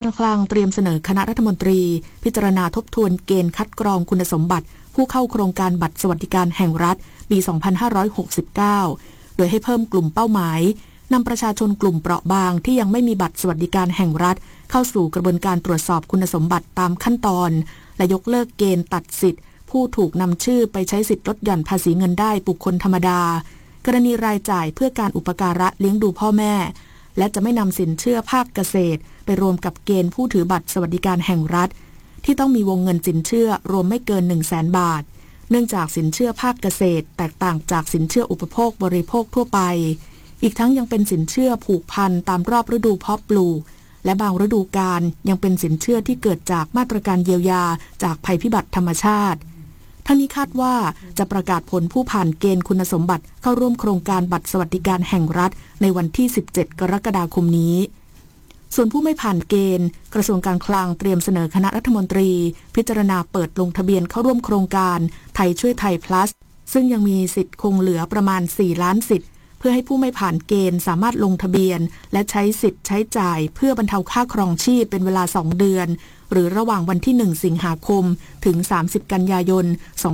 การคลังเตรียมเสนอคณะรัฐมนตรีพิจารณาทบทวนเกณฑ์คัดกรองคุณสมบัติผู้เข้าโครงการบัตรสวัสดิการแห่งรัฐปี 2569 โดยให้เพิ่มกลุ่มเป้าหมายนำประชาชนกลุ่มเปราะบางที่ยังไม่มีบัตรสวัสดิการแห่งรัฐเข้าสู่กระบวนการตรวจสอบคุณสมบัติตามขั้นตอนและยกเลิกเกณฑ์ตัดสิทธิ์ผู้ถูกนำชื่อไปใช้สิทธิลดหย่อนภาษีเงินได้บุคคลธรรมดากรณีรายจ่ายเพื่อการอุปการะเลี้ยงดูพ่อแม่และจะไม่นำสินเชื่อภาคเกษตรไปรวมกับเกณฑ์ผู้ถือบัตรสวัสดิการแห่งรัฐที่ต้องมีวงเงินสินเชื่อรวมไม่เกิน 100,000 บาทเนื่องจากสินเชื่อภาคเกษตรแตกต่างจากสินเชื่ออุปโภคบริโภคทั่วไปอีกทั้งยังเป็นสินเชื่อผูกพันตามรอบฤดูเพาะปลูกและบางฤดูกาลยังเป็นสินเชื่อที่เกิดจากมาตรการเยียวยาจากภัยพิบัติธรรมชาติทั้งนี้คาดว่าจะประกาศผลผู้ผ่านเกณฑ์คุณสมบัติเข้าร่วมโครงการบัตรสวัสดิการแห่งรัฐในวันที่ 17 กรกฎาคมนี้ส่วนผู้ไม่ผ่านเกณฑ์กระทรวงการคลังเตรียมเสนอคณะรัฐมนตรีพิจารณาเปิดลงทะเบียนเข้าร่วมโครงการไทยช่วยไทย plus ซึ่งยังมีสิทธิ์คงเหลือประมาณ 4 ล้านสิทธิ์เพื่อให้ผู้ไม่ผ่านเกณฑ์สามารถลงทะเบียนและใช้สิทธิ์ใช้จ่ายเพื่อบรรเทาค่าครองชีพเป็นเวลา 2 เดือนหรือระหว่างวันที่ 1 สิงหาคมถึง 30 กันยายน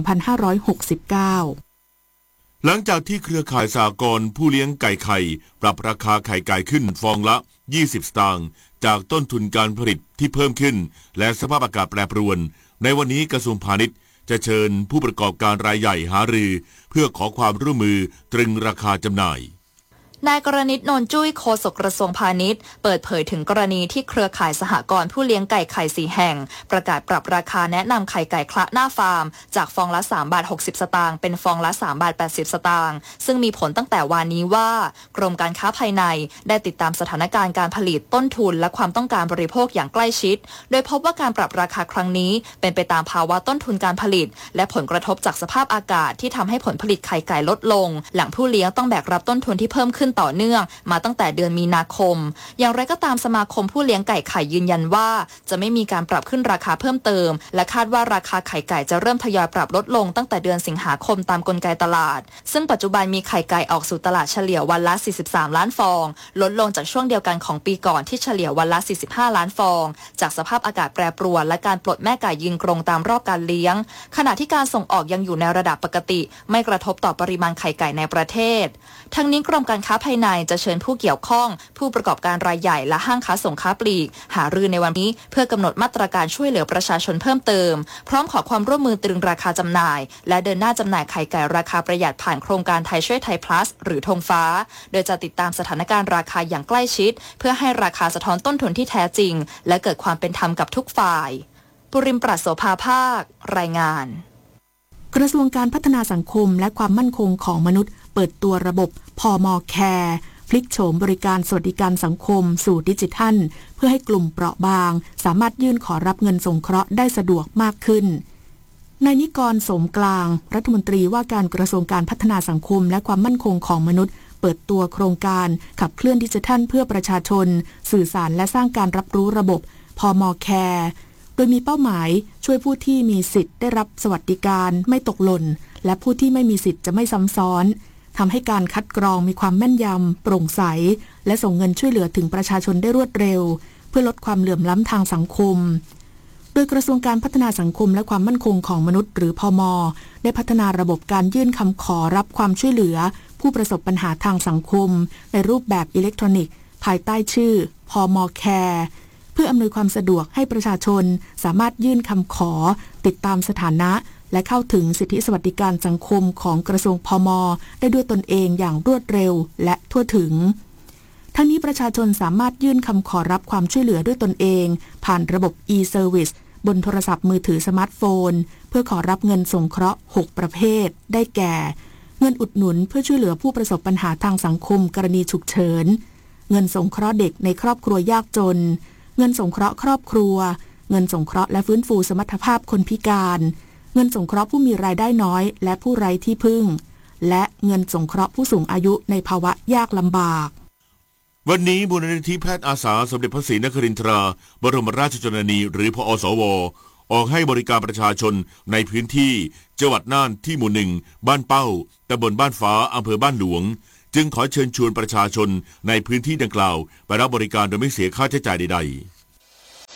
2569 หลังจากที่เครือข่ายสหกรณ์ผู้เลี้ยงไก่ไข่ปรับราคาไข่ไก่ขึ้นฟองละ 20 สตางค์จากต้นทุนการผลิตที่เพิ่มขึ้นและสภาพอากาศแปรปรวนในวันนี้กระทรวงพาณิชย์จะเชิญผู้ประกอบการรายใหญ่หารือเพื่อขอความร่วมมือตรึงราคาจำหน่ายนายกรณิต นนท์จุ้ยโฆษกกระทรวงพาณิชย์เปิดเผยถึงกรณีที่เครือข่ายสหกรณ์ผู้เลี้ยงไก่ไข่4แห่งประกาศปรับราคาแนะนำไข่ไก่คละหน้าฟาร์มจากฟองละ3 บาท 60 สตางค์เป็นฟองละ3 บาท 80 สตางค์ซึ่งมีผลตั้งแต่วานนี้ว่ากรมการค้าภายในได้ติดตามสถานการณ์การผลิตต้นทุนและความต้องการบริโภคอย่างใกล้ชิดโดยพบว่าการปรับราคาครั้งนี้เป็นไปตามภาวะต้นทุนการผลิตและผลกระทบจากสภาพอากาศที่ทำให้ผลผลิตไข่ไก่ลดลงหลังผู้เลี้ยงต้องแบกรับต้นทุนที่เพิ่มขึ้นต่อเนื่องมาตั้งแต่เดือนมีนาคมอย่างไรก็ตามสมาคมผู้เลี้ยงไก่ไข่ยืนยันว่าจะไม่มีการปรับขึ้นราคาเพิ่มเติมและคาดว่าราคาไข่ไก่จะเริ่มทยอยปรับลดลงตั้งแต่เดือนสิงหาคมตามกลไกตลาดซึ่งปัจจุบันมีไข่ไก่ออกสู่ตลาดเฉลี่ยวันละ43ล้านฟองลดลงจากช่วงเดียวกันของปีก่อนที่เฉลี่ยวันละ45ล้านฟองจากสภาพอากาศแปรปรวนและการปลดแม่ไก่ยืนกรงตามรอบการเลี้ยงขณะที่การส่งออกยังอยู่ในระดับปกติไม่กระทบต่อปริมาณไข่ไก่ในประเทศทั้งนี้กรมการค้าภายในจะเชิญผู้เกี่ยวข้องผู้ประกอบการรายใหญ่และห้างค้าส่งค้าปลีกหารือในวันนี้เพื่อกำหนดมาตรการช่วยเหลือประชาชนเพิ่มเติมพร้อมขอความร่วมมือตรึงราคาจำหน่ายและเดินหน้าจำหน่ายไข่ไก่ราคาประหยัดผ่านโครงการไทยช่วยไทย plus หรือธงฟ้าโดยจะติดตามสถานการณ์ราคาอย่างใกล้ชิดเพื่อให้ราคาสะท้อนต้นทุนที่แท้จริงและเกิดความเป็นธรรมกับทุกฝ่ายปุริม ปรัชโสภาภาครายงานกระทรวงการพัฒนาสังคมและความมั่นคงของมนุษย์เปิดตัวระบบพม.แคร์พลิกโฉมบริการสวัสดิการสังคมสู่ดิจิทัลเพื่อให้กลุ่มเปราะบางสามารถยื่นขอรับเงินสงเคราะห์ได้สะดวกมากขึ้นนายนิกร สมกลางรัฐมนตรีว่าการกระทรวงการพัฒนาสังคมและความมั่นคงของมนุษย์เปิดตัวโครงการขับเคลื่อนดิจิทัลเพื่อประชาชนสื่อสารและสร้างการรับรู้ระบบพม.แคร์โดยมีเป้าหมายช่วยผู้ที่มีสิทธิ์ได้รับสวัสดิการไม่ตกหล่นและผู้ที่ไม่มีสิทธิ์จะไม่ซ้ำซ้อนทำให้การคัดกรองมีความแม่นยำโปร่งใสและส่งเงินช่วยเหลือถึงประชาชนได้รวดเร็วเพื่อลดความเหลื่อมล้ำทางสังคมโดยกระทรวงการพัฒนาสังคมและความมั่นคงของมนุษย์หรือพม.ได้พัฒนาระบบการยื่นคำขอรับความช่วยเหลือผู้ประสบปัญหาทางสังคมในรูปแบบอิเล็กทรอนิกส์ภายใต้ชื่อพม.แคร์เพื่ออำนวยความสะดวกให้ประชาชนสามารถยื่นคำขอติดตามสถานะและเข้าถึงสิทธิสวัสดิการสังคมของกระทรวงพม.ได้ด้วยตนเองอย่างรวดเร็วและทั่วถึงทั้งนี้ประชาชนสามารถยื่นคำขอรับความช่วยเหลือด้วยตนเองผ่านระบบ e-service บนโทรศัพท์มือถือสมาร์ทโฟนเพื่อขอรับเงินสงเคราะห์6ประเภทได้แก่เงินอุดหนุนเพื่อช่วยเหลือผู้ประสบปัญหาทางสังคมกรณีฉุกเฉินเงินสงเคราะห์เด็กในครอบครัวยากจนเงินสงเคราะห์ครอบครัวเงินสงเคราะห์และฟื้นฟูสมรรถภาพคนพิการเงินสงเคราะห์ผู้มีรายได้น้อยและผู้ไร้ที่พึ่งและเงินสงเคราะห์ผู้สูงอายุในภาวะยากลำบากวันนี้มูลนิธิแพทย์อาสาสมเด็จพระศรีนครินทราบรมราชชนนีหรือพอสวออกให้บริการประชาชนในพื้นที่จังหวัดน่านที่หมู่ 1บ้านเป้าตำบลบ้านฟ้าอำเภอบ้านหลวงจึงขอเชิญชวนประชาชนในพื้นที่ดังกล่าวไปรับบริการโดยไม่เสียค่าใช้จ่ายใดๆ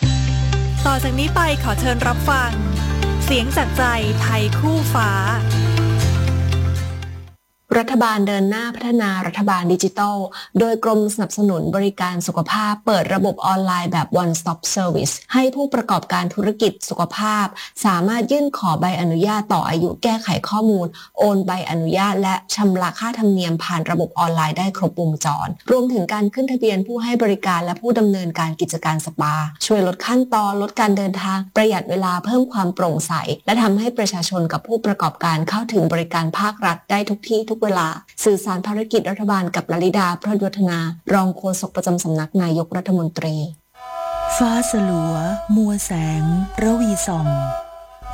ต่อจากนี้ไปขอเชิญรับฟังเสียงจากใจไทยคู่ฟ้ารัฐบาลเดินหน้าพัฒนารัฐบาลดิจิทัลโดยกรมสนับสนุนบริการสุขภาพเปิดระบบออนไลน์แบบ One Stop Service ให้ผู้ประกอบการธุรกิจสุขภาพสามารถยื่นขอใบอนุญาตต่ออายุแก้ไขข้อมูลโอนใบอนุญาตและชำระค่าธรรมเนียมผ่านระบบออนไลน์ได้ครบวงจรรวมถึงการขึ้นทะเบียนผู้ให้บริการและผู้ดำเนินการกิจการสปาช่วยลดขั้นตอนลดการเดินทางประหยัดเวลาเพิ่มความโปร่งใสและทำให้ประชาชนกับผู้ประกอบการเข้าถึงบริการภาครัฐได้ทุกที่ทุกเวลาสื่อสารภารกิจรัฐบาลกับลลิดาพรหยวัฒนารองโฆษกประจำสำนักนายกรัฐมนตรีฟ้าสลัวมัวแสงระวีส่อง